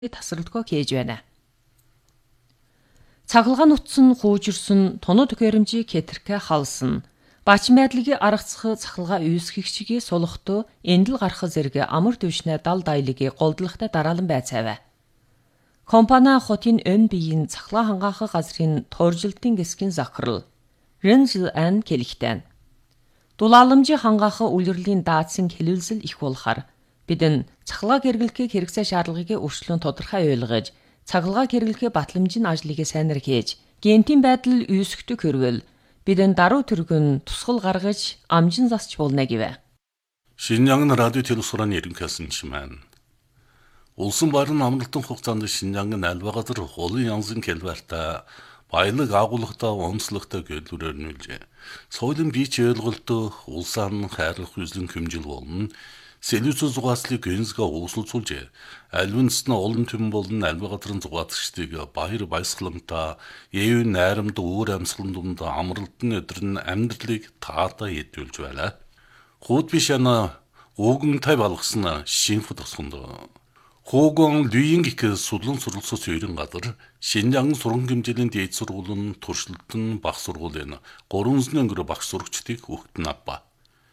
тасралтгүй хийж байна. Цахилгаан утсан хуужирсан тоноо төхөөрөмжийг хэтэрхэ халсан. Бачин байдлыг аргацах цахилгаа үйсгэгчгийг сулахтуу эндэл гарах зэрэг амар төвшнэ дал дайлыг голдлохтой дараалан байцаав. Компани хотын өн биеийн цахилгаан хангаах газрын тууржилтын гисгийн захирал Рензл Ан Келихтэн. Дулааламжийн хангаах үйлрлийн даацсан хэлэлцэл их болохоор бидэн цахилгааг хэрэглэхийг хэрэгцээ шаардлагыг өрчлөн тодорхой ойлгож, цахилгааг хэрэглэхээ батламжийн ажлыг сайнаар хийж, гентийн байдал үүсгэдэг хэрвэл бидэн даруй төргөн тусгал гаргаж амжин засч болно гэв. Шинжаангын радио телевизорын ерөнхийлөгч Улсын байрны амралтын хугацаанд Шинжаангын альва газар улын янзын келбартай баялаг агуулгатай онцлогтой гэрлүүрээр нүүлжээ. Соёлын бич ойлголтоо улсаан хайрлах үзлэн хэмжил болно. Селюцийн зугааслыг гэнзгээ уусалцуулжээ. Альвинсны олон түмэн болон альва газрын зугаацчдыг баяр баясгаламтай, евэн найрамд өөр амьсгалан дунд амралтын өдрөн амьдралыг таатаа хэдүүлж байлаа. Хууд биш ана ууган тай балгасна шинф тосгонд. Хоогон Лүйинг судлан суралцах ерөн газар Шинжаангын сургууль хэмжээний дээд сургуулийн туршилтын багш сургуулийн 300 өнгөр багш сурагчдыг өгтөн авба.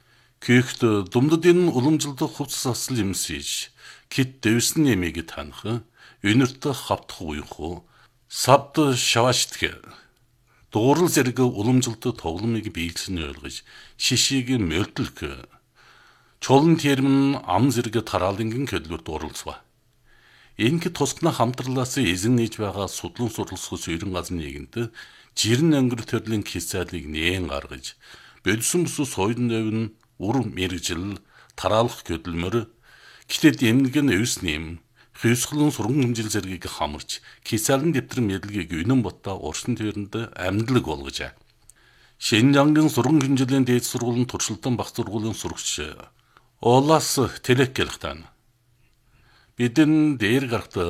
Гэхдээ думдад энэ уламжлалт хувцас асал юмсиж кит дэвсэн нэмийг таних өнөрт хавтах уйх савд шаваштг дуурал зэрэг уламжлалт тогломыг биелсэн ойлгож шишийг мөлтөлх чолон термин ам зэрэг тараалангийн хөдлөлт дууралцва. Энэхэ тусгана хамтралаас эзэн нээж байгаа судлан суралцах ерөн газрын нэгэнт жирэн өнгөр төрлийн хязгаарлыг нээн гаргаж бодсон бүс соёлын өвн ур мэрэгжил тараалах хөдөлмөр гэтэд эмгэн өвс нэм хөөсгөлөн сургууль хэмжил зэргийг хамарч хязгаарлын дэвтэр мэдлэгийг үнэн боттоо уршин төрөнд амьдлаг болгожээ. Шинжаангын сургууль хэмжээний дээд сургуулийн туршилтын багц сургуулийн сурагч Олас Телекэлхтан бидэн дээр гарахт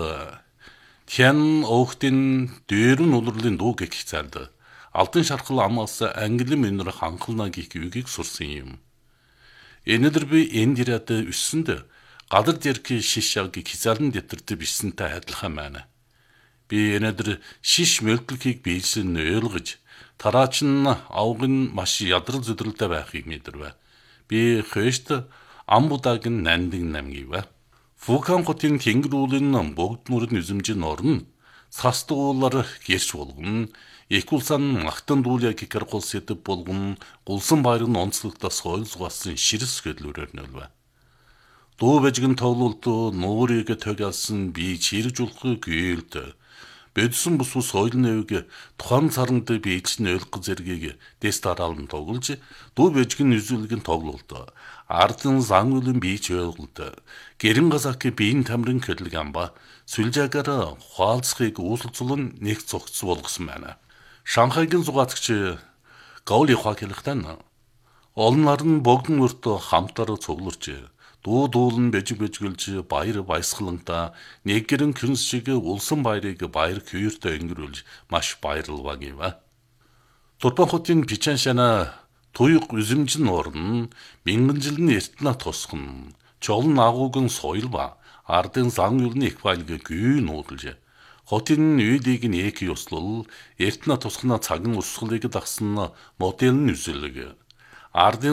тян оохтын дээрэн улирлын дуу гэх цаанд алтан шархал амаас англи минер ханхална гэх үгийг сурсан юм. Энэдэр би энд ирээд өссөнд гадар дэрх шишаг хязаарлан дэвтэрт бичсэнтэй адилхан байна. Би энэдэр шиш мөлтлөхийг биелсэн ойлгож тараач нь авгын маш ядрал зүдрэлтэй байхыг мэдэрвэ. Би хөөст амбудаг нандин намгийвэ. Фукан хотын тэнгэр уулын богд мөрөн үзэмжин орн састуулар гэрч болгон экулсан махтан дууля гикэр голсэдэв болгон гулсан байрын онцлогтой соёл зугаасан ширэс гэдлүүрээр нөлвэ. Дуу бэжгэн тоглолт нуурыг төгөлсөн би чирж улах гээлд бодсон бүсүү соёлын өвг тухайн саранд биеч нь ойлгох зэргийг дестаралн тоглож дуу бэжгэн үзүүлгэн тоглолт ардын зан үлэн бийч ойлголт гэрэн газак биеийн тамрын хөдөлгөөн сүлжаагаар хуалцахыг уулзлан нэг цогц болгосон байна. Шанхайгийн зугаацч Гаоли Хвакэлхтан олон наран богдон өрт хамтар цугларч дуу дуулан бэжгэлж баяр баясгалантай нэг гэрэн күнс шиг улсан баярыг баяр хөөртэй өнгөрүүлж маш баярлалаа гэв. Турпан хотын Пичаншана туйг үзэмжин орн мянган жилийн эртнэ тосгон чолон агууган соёл ба ардын зан үлний эквалиг гүй нуудалж хотын үйдийг нэг ёслол эртнэ тосгона цаг нь усгалыг дагсан модель нь үзэлэг ардын